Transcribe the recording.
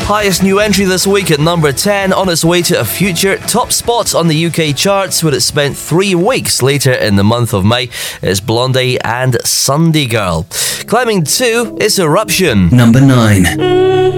Highest new entry this week at number 10, on its way to a future top spot on the UK charts, where it spent 3 weeks later in the month of May, is Blondie and Sunday Girl. Climbing 2 is Eruption. Number 9.